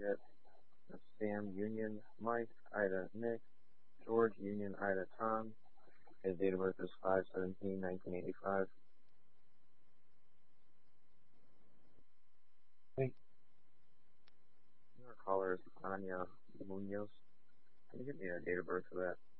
Juliet, Sam Union Mike, Ida Nick, George Union Ida Tom. His date of birth is 5/17/1985. Wait, Our caller is Anya Munoz. Can you give me a date of birth for that?